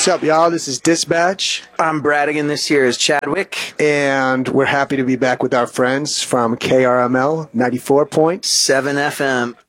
What's up, y'all? This is Dispatch. I'm Bradigan. This year is Chadwick. And we're happy to be back with our friends from KRML 94.7 FM.